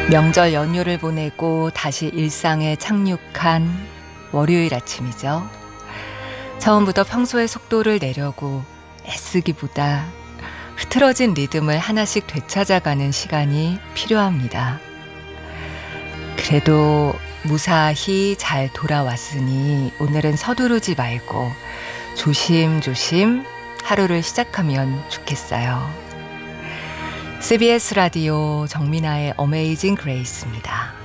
명절 연휴를 보내고 다시 일상에 착륙한 월요일 아침이죠. 처음부터 평소의 속도를 내려고 애쓰기보다 흐트러진 리듬을 하나씩 되찾아가는 시간이 필요합니다. 그래도 무사히 잘 돌아왔으니 오늘은 서두르지 말고 조심조심 하루를 시작하면 좋겠어요. CBS 라디오 정민아의 어메이징 그레이스입니다.